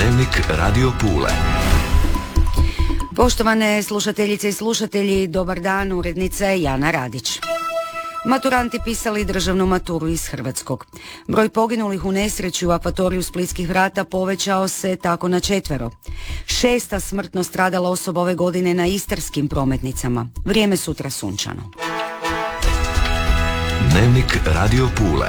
Dnevnik Radio Pule. Poštovane slušateljice i slušatelji, dobar dan, urednica je Jana Radić. Maturanti pisali državnu maturu iz hrvatskog. Broj poginulih u nesreći u akvatoriju Splitskih vrata povećao se tako na 4. 6. smrtno stradala osoba ove godine na istarskim prometnicama. Vrijeme sutra sunčano. Dnevnik Radio Pule.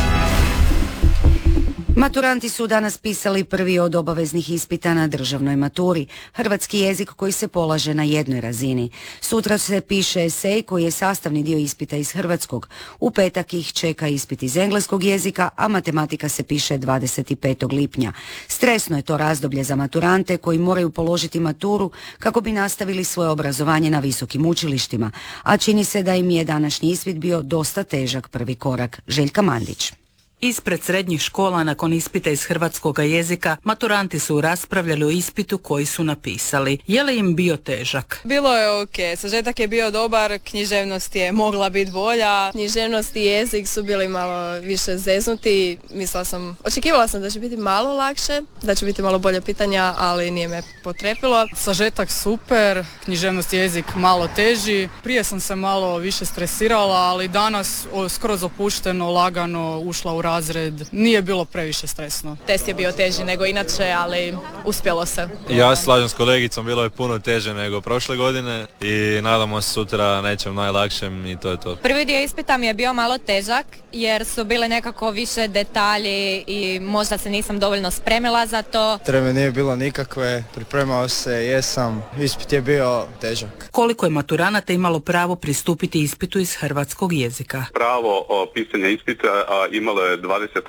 Maturanti su danas pisali prvi od obaveznih ispita na državnoj maturi, hrvatski jezik koji se polaže na jednoj razini. Sutra se piše esej koji je sastavni dio ispita iz hrvatskog. U petak ih čeka ispit iz engleskog jezika, a matematika se piše 25. lipnja. Stresno je to razdoblje za maturante koji moraju položiti maturu kako bi nastavili svoje obrazovanje na visokim učilištima, a čini se da im je današnji ispit bio dosta težak prvi korak. Željka Mandić. Ispred srednjih škola nakon ispita iz hrvatskoga jezika maturanti su raspravljali o ispitu koji su napisali. Je li im bio težak? Bilo je ok, sažetak je bio dobar, književnost je mogla biti bolja. Književnost i jezik su bili malo više zeznuti. Očekivala sam da će biti malo lakše, da će biti malo bolje pitanja, ali nije me potrepilo. Sažetak super, književnost i jezik malo teži. Prije sam se malo više stresirala, ali danas skroz opušteno, lagano ušla u razred, nije bilo previše stresno. Test je bio teži nego inače, ali uspjelo se. Ja slažem s kolegicom, bilo je puno teže nego prošle godine i nadamo se sutra nečem najlakšem i to je to. Prvi dio ispita mi je bio malo težak jer su bile nekako više detalji i možda se nisam dovoljno spremila za to. Treme nije bilo nikakve, pripremao se, jesam, ispit je bio težak. Koliko je maturanata imalo pravo pristupiti ispitu iz hrvatskog jezika? Pravo pisanja ispita imalo je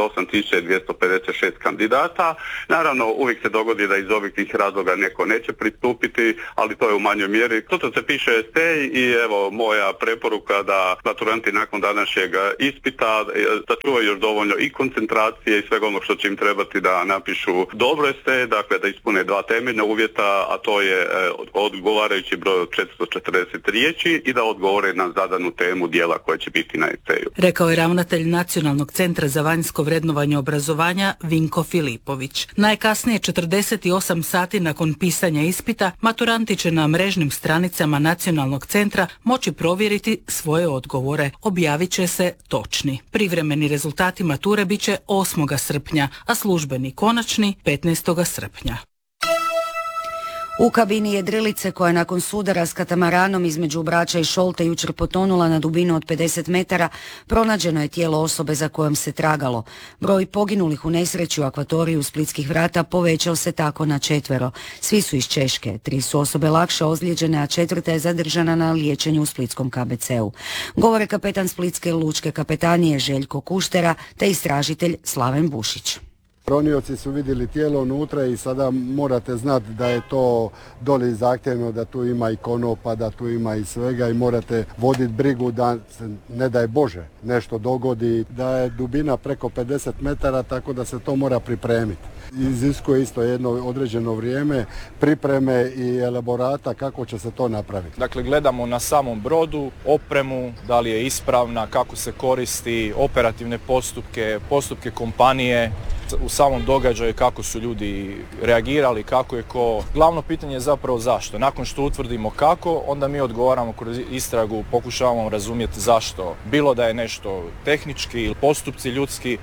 28.256 kandidata. Naravno, uvijek se dogodi da iz ovih tih razloga neko neće pristupiti, ali to je u manjoj mjeri. Sutra se piše esej i evo moja preporuka da maturanti nakon današnjeg ispita sačuvaju još dovoljno i koncentracije i svega onog što će im trebati da napišu dobro esej, dakle da ispune 2 temeljna uvjeta, a to je odgovarajući broj od 440 riječi i da odgovore na zadanu temu dijela koja će biti na eseju. Rekao je ravnatelj Nacionalnog centra za vanjsko vrednovanje obrazovanja Vinko Filipović. Najkasnije 48 sati nakon pisanja ispita, maturanti će na mrežnim stranicama Nacionalnog centra moći provjeriti svoje odgovore. Objavit će se točni. Privremeni rezultati mature bit će 8. srpnja, a službeni konačni 15. srpnja. U kabini jedrilice koja je nakon sudara s katamaranom između Brača i Šolte jučer potonula na dubinu od 50 metara, pronađeno je tijelo osobe za kojom se tragalo. Broj poginulih u nesreći u akvatoriju Splitskih vrata povećao se tako na 4. Svi su iz Češke, 3 su osobe lakše ozlijeđene, a 4. je zadržana na liječenju u splitskom KBC-u. Govore kapetan Splitske lučke kapetanije Željko Kuštera te istražitelj Slaven Bušić. Ronioci su vidjeli tijelo unutra i sada morate znati da je to doli zahtjevno, da tu ima i konopa, da tu ima i svega i morate voditi brigu da se, ne daj Bože, nešto dogodi, da je dubina preko 50 metara, tako da se to mora pripremiti. Iziskuje isto jedno određeno vrijeme, pripreme i elaborata kako će se to napraviti. Dakle, gledamo na samom brodu, opremu, da li je ispravna, kako se koristi, operativne postupke kompanije, u samom događaju kako su ljudi reagirali, kako je ko. Glavno pitanje je zapravo zašto. Nakon što utvrdimo kako, onda mi odgovaramo kroz istragu, pokušavamo razumjeti zašto. Bilo da je nešto tehnički ili postupci ljudski.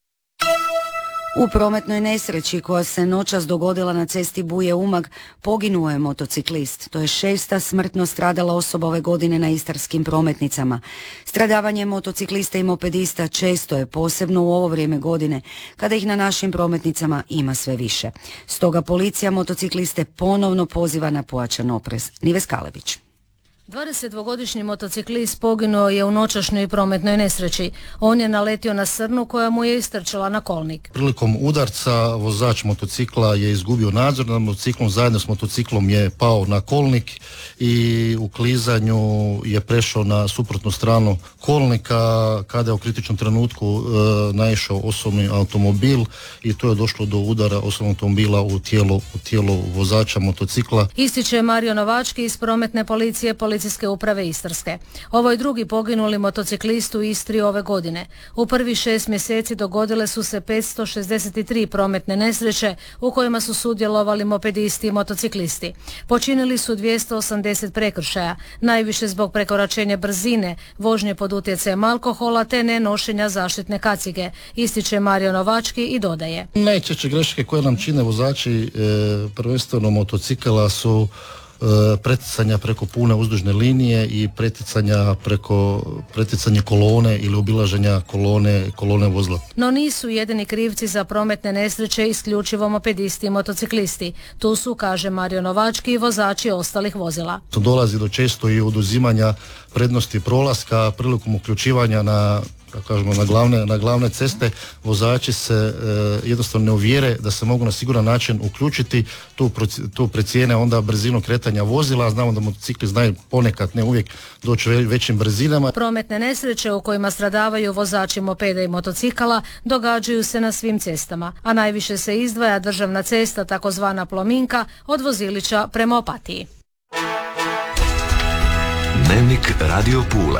U prometnoj nesreći koja se noćas dogodila na cesti Buje-Umag poginuo je motociklist. To je 6. smrtno stradala osoba ove godine na istarskim prometnicama. Stradavanje motociklista i mopedista često je, posebno u ovo vrijeme godine, kada ih na našim prometnicama ima sve više. Stoga policija motocikliste ponovno poziva na pojačan oprez. Nives Kalević. 22-godišnji motociklist poginuo je u noćašnjoj prometnoj nesreći. On je naletio na srnu koja mu je istrčala na kolnik. Prilikom udarca vozač motocikla je izgubio nadzor nad motociklom, zajedno s motociklom je pao na kolnik i u klizanju je prešao na suprotnu stranu kolnika kada je u kritičnom trenutku naišao osobni automobil i to je došlo do udara osobnog automobila u tijelo vozača motocikla. Ističe Mario Novački iz prometne policije policijske uprave Istarske. Ovo je drugi poginuli motociklist u Istri ove godine. U prvih 6 mjeseci dogodile su se 563 prometne nesreće u kojima su sudjelovali mopedisti i motociklisti. Počinili su 280 prekršaja, najviše zbog prekoračenja brzine, vožnje pod utjecajem alkohola te nenošenja zaštitne kacige, ističe Mario Novački i dodaje. Najčešće greške koje nam čine vozači prvenstveno motocikala su preticanja preko pune uzdužne linije i preticanje kolone ili obilaženja kolone vozila. No nisu jedini krivci za prometne nesreće isključivo mopedisti i motociklisti. Tu su, kaže Mario Novački, i vozači ostalih vozila. Dolazi do često i oduzimanja prednosti prolaska prilikom uključivanja na glavne ceste. Vozači se jednostavno ne uvjere da se mogu na siguran način uključiti, tu precijene onda brzinu kretanja vozila. Znamo da motocikli znaju ponekad, ne uvijek, doći većim brzinama. Prometne nesreće u kojima stradavaju vozači mopeda i motocikala događaju se na svim cestama, a najviše se izdvaja državna cesta, takozvana Plominka, od Vozilića prema Opatiji. Dnevnik Radio Pule.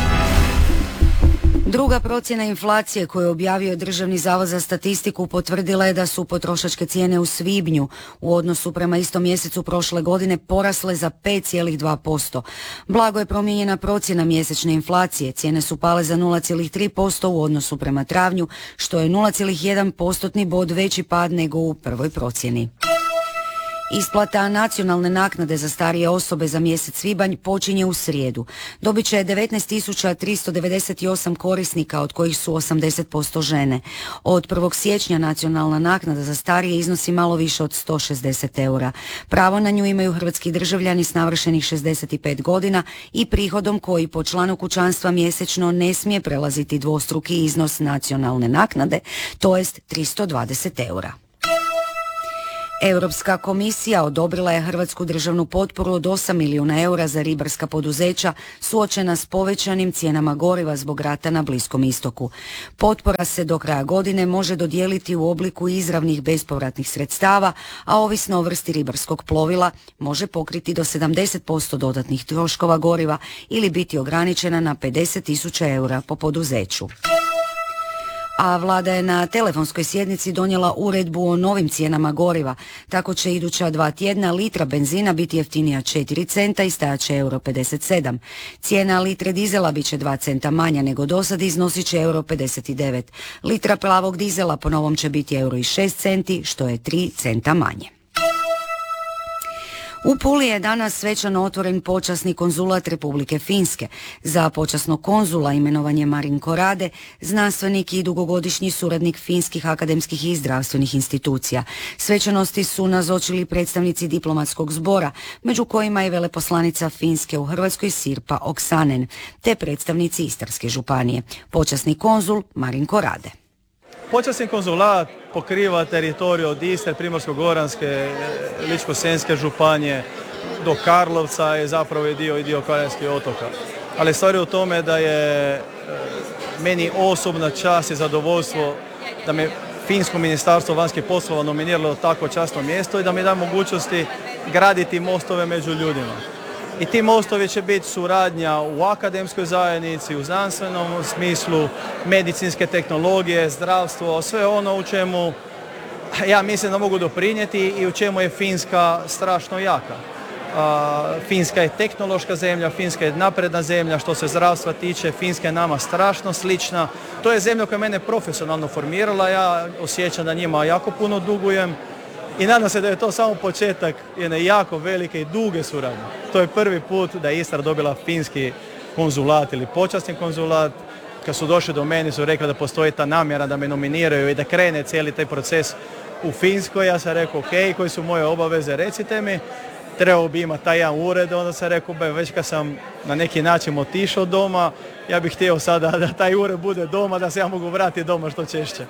Druga procjena inflacije koju je objavio Državni zavod za statistiku potvrdila je da su potrošačke cijene u svibnju u odnosu prema istom mjesecu prošle godine porasle za 5,2%. Blago je promijenjena procjena mjesečne inflacije. Cijene su pale za 0,3% u odnosu prema travnju, što je 0,1% bod veći pad nego u prvoj procjeni. Isplata nacionalne naknade za starije osobe za mjesec svibanj počinje u srijedu. Dobit će 19.398 korisnika, od kojih su 80% žene. Od 1. siječnja nacionalna naknada za starije iznosi malo više od 160 eura. Pravo na nju imaju hrvatski državljani s navršenih 65 godina i prihodom koji po članu kućanstva mjesečno ne smije prelaziti dvostruki iznos nacionalne naknade, to jest 320 eura. Europska komisija odobrila je hrvatsku državnu potporu od 8 milijuna eura za ribarska poduzeća suočena s povećanim cijenama goriva zbog rata na Bliskom istoku. Potpora se do kraja godine može dodijeliti u obliku izravnih bespovratnih sredstava, a ovisno o vrsti ribarskog plovila može pokriti do 70% dodatnih troškova goriva ili biti ograničena na 50.000 eura po poduzeću. A vlada je na telefonskoj sjednici donijela uredbu o novim cijenama goriva. Tako će iduća 2 tjedna litra benzina biti jeftinija 4 centa i stajaće €57. Cijena litre dizela bit će 2 centa manja nego dosad i iznosit će €59. Litra plavog dizela po novom će biti €6, što je 3 centa manje. U Puli je danas svečano otvoren počasni konzulat Republike Finske. Za počasnog konzula imenovan je Marinko Rade, znanstvenik i dugogodišnji suradnik finskih akademskih i zdravstvenih institucija. Svečanosti su nazočili predstavnici diplomatskog zbora, među kojima je veleposlanica Finske u Hrvatskoj Sirpa Oksanen, te predstavnici Istarske županije. Počasni konzul Marinko Rade. Počasni konzulat pokriva teritoriju od Istre, Primorsko-goranske, Ličko-senjske županije do Karlovca je zapravo dio Karanjskih otoka. Ali stvar je u tome da je meni osobna čast i zadovoljstvo da me Finsko ministarstvo vanjskih poslova nominiralo tako časno mjesto i da mi da mogućnosti graditi mostove među ljudima. I ti mostovi će biti suradnja u akademskoj zajednici, u znanstvenom smislu, medicinske tehnologije, zdravstvo, sve ono u čemu ja mislim da mogu doprinijeti i u čemu je Finska strašno jaka. Finska je tehnološka zemlja, Finska je napredna zemlja, što se zdravstva tiče, Finska je nama strašno slična. To je zemlja koja mene profesionalno formirala, ja osjećam da njima jako puno dugujem. I nadam se da je to samo početak jedne jako velike i duge suradnje. To je prvi put da je Istra dobila finski konzulat ili počasni konzulat. Kad su došli do mene su rekli da postoji ta namjera da me nominiraju i da krene cijeli taj proces u Finskoj. Ja sam rekao ok, koje su moje obaveze, recite mi. Trebao bi imati taj jedan ured, onda sam rekao već kad sam na neki način otišao doma, ja bih htio sada da taj ured bude doma, da se ja mogu vratiti doma što češće.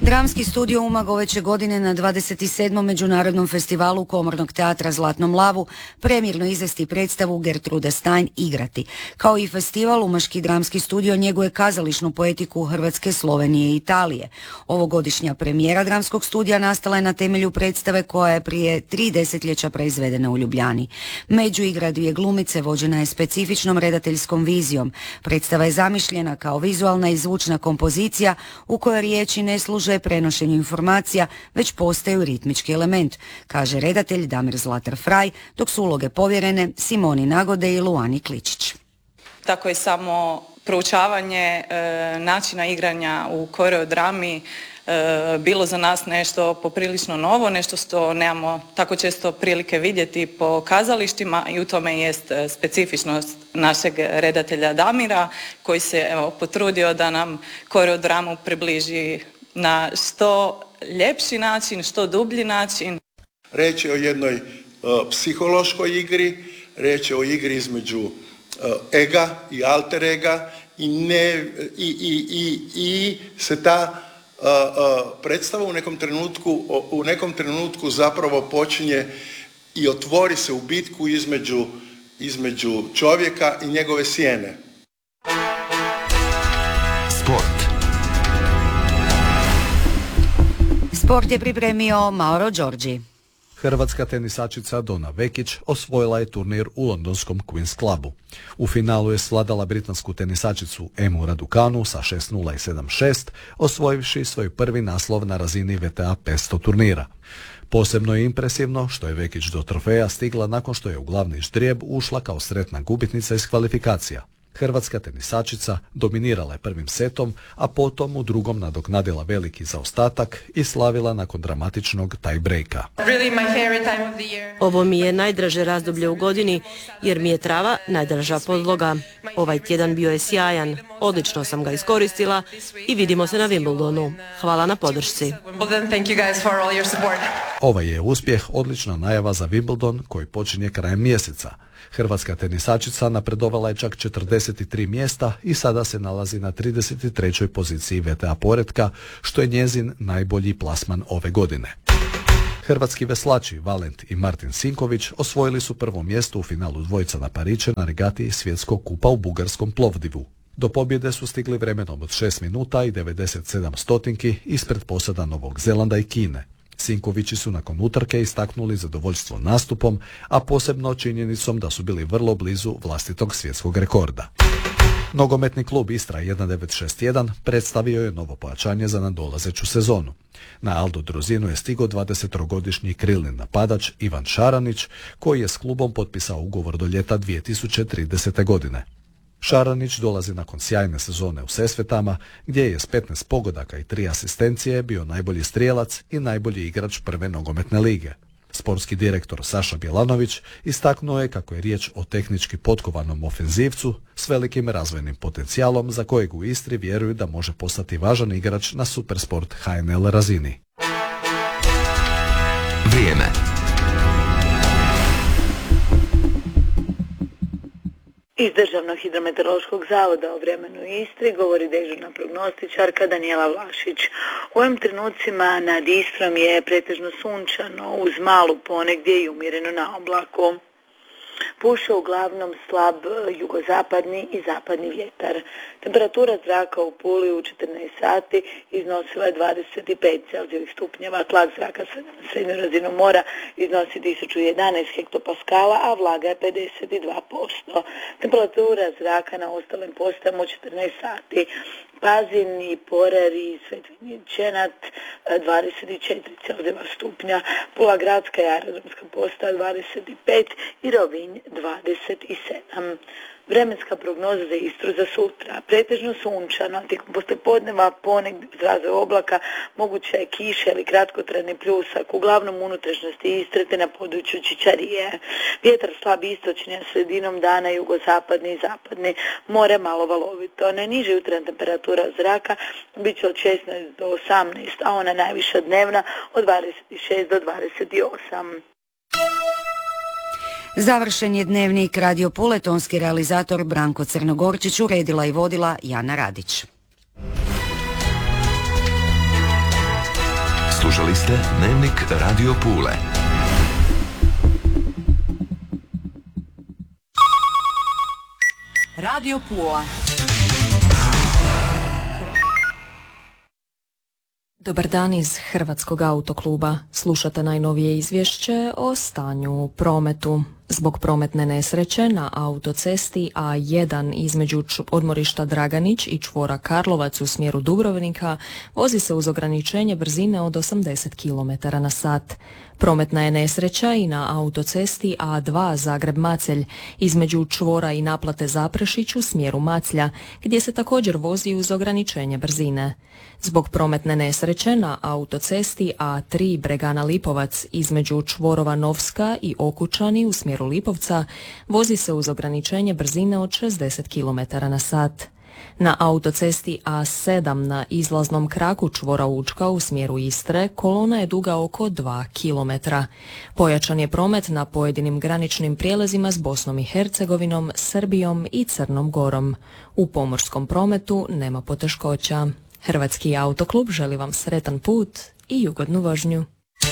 Dramski studio Umag ove će godine na 27. Međunarodnom festivalu komornog teatra Zlatnom lavu premijerno izvesti predstavu Gertrude Stein Igrati. Kao i festival, Umaški dramski studio njeguje kazališnu poetiku Hrvatske, Slovenije i Italije. Ovogodišnja premijera dramskog studija nastala je na temelju predstave koja je prije 3 desetljeća proizvedena u Ljubljani. Među igra dvije glumice vođena je specifičnom redateljskom vizijom. Predstava je zamišljena kao vizualna i zvučna kompozicija u kojoj riječi ne služe prenošenju informacija, već postaju ritmički element, kaže redatelj Damir Zlatar Fraj, dok su uloge povjerene Simoni Nagode i Luani Kličić. Tako je samo proučavanje načina igranja u koreodrami bilo za nas nešto poprilično novo, nešto što nemamo tako često prilike vidjeti po kazalištima i u tome jest specifičnost našeg redatelja Damira koji se potrudio da nam koreodramu približi na što ljepši način, što dublji način. Riječ je o jednoj psihološkoj igri, riječ je o igri između ega i alter ega i se ta predstava u nekom trenutku zapravo počinje i otvori se u bitku između čovjeka i njegove sjene. Sport je pripremio Mauro Đorđi. Hrvatska tenisačica Donna Vekić osvojila je turnir u londonskom Queen's Clubu. U finalu je svladala britansku tenisačicu Emu Raducanu sa 6-0 i 7-6, osvojivši svoj prvi naslov na razini WTA 500 turnira. Posebno je impresivno što je Vekić do trofeja stigla nakon što je u glavni ždrijeb ušla kao sretna gubitnica iz kvalifikacija. Hrvatska tenisačica dominirala je prvim setom, a potom u drugom nadoknadila veliki zaostatak i slavila nakon dramatičnog tie-breaka. Ovo mi je najdraže razdoblje u godini jer mi je trava najdraža podloga. Ovaj tjedan bio je sjajan, odlično sam ga iskoristila i vidimo se na Wimbledonu. Hvala na podršci. Ovaj je uspjeh odlična najava za Wimbledon koji počinje krajem mjeseca. Hrvatska tenisačica napredovala je čak 43 mjesta i sada se nalazi na 33. poziciji WTA poretka, što je njezin najbolji plasman ove godine. Hrvatski veslači Valent i Martin Sinković osvojili su prvo mjesto u finalu dvojica na Pariće na regati Svjetskog kupa u bugarskom Plovdivu. Do pobjede su stigli vremenom od 6 minuta i 97 stotinki ispred posada Novog Zelanda i Kine. Sinkovići su nakon utrke istaknuli zadovoljstvo nastupom, a posebno činjenicom da su bili vrlo blizu vlastitog svjetskog rekorda. Nogometni klub Istra 1961 predstavio je novo pojačanje za nadolazeću sezonu. Na Aldo Druzinu je stigao 23-godišnji krilni napadač Ivan Šaranić, koji je s klubom potpisao ugovor do ljeta 2030. godine. Šaranić dolazi nakon sjajne sezone u Sesvetama, gdje je s 15 pogodaka i 3 asistencije bio najbolji strijelac i najbolji igrač prve nogometne lige. Sportski direktor Saša Bjelanović istaknuo je kako je riječ o tehnički potkovanom ofenzivcu s velikim razvojnim potencijalom za kojeg u Istri vjeruju da može postati važan igrač na Supersport HNL razini. Vrijeme. Iz Državnog hidrometeorološkog zavoda o vremenu u Istri govori dežurna prognostičarka Danijela Vlašić. U ovim trenucima nad Istrom je pretežno sunčano uz malu ponegdje i umjereno na oblaku. Puše uglavnom slab jugozapadni i zapadni vjetar. Temperatura zraka u Puli u 14 sati iznosila je 25 Celzijevih stupnjeva, tlak zraka na srednjoj razini mora iznosi 1011 hektopaskala, a vlaga je 52%. Temperatura zraka na ostalim postajama u 14 sati. Pazin i Porer i Svetvinčenat 24 Celzijeva stupnja, Pula gradska i aerodromska postaja 25 i Rovinj 27. Vremenska prognoza za Istru za sutra. Pretežno sunčano, tijekom poslijepodneva ponegdje uz razvoj oblaka moguća je kiša ili kratkotrajni pljusak, uglavnom unutrašnjosti Istre te na području Čičarije. Vjetar slab istočni, a sredinom dana jugozapadni i zapadni, more malo valovito. Najniža jutarnja temperatura zraka bit će od 16 do 18, a ona najviša dnevna od 26 do 28. Završen je dnevnik Radio Pule, tonski realizator Branko Crnogorčić, uredila i vodila Jana Radić. Slušali ste Dnevnik Radio Pule. Radio Pula. Dobar dan iz Hrvatskog autokluba. Slušate najnovije izvješće o stanju u prometu. Zbog prometne nesreće na autocesti A1 između odmorišta Draganić i čvora Karlovac u smjeru Dubrovnika vozi se uz ograničenje brzine od 80 km/h. Prometna je nesreća i na autocesti A2 Zagreb-Macelj između čvora i naplate Zaprešić u smjeru Maclja, gdje se također vozi uz ograničenje brzine. Zbog prometne nesreće na autocesti A3 Bregana-Lipovac između čvorova Novska i Okučani u smjeru Lipovca vozi se uz ograničenje brzine od 60 km/h. Na autocesti A7 na izlaznom kraku čvora Učka u smjeru Istre kolona je duga oko 2 km. Pojačan je promet na pojedinim graničnim prijelazima s Bosnom i Hercegovinom, Srbijom i Crnom Gorom. U pomorskom prometu nema poteškoća. Hrvatski autoklub želi vam sretan put i ugodnu vožnju.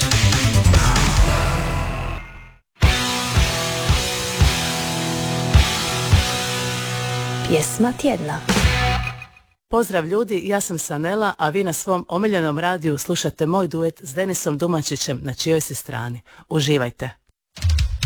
Pjesma tjedna. Pozdrav ljudi, ja sam Sanela, a vi na svom omiljenom radiju slušate moj duet s Denisom Dumančićem Na čijoj si strani. Uživajte.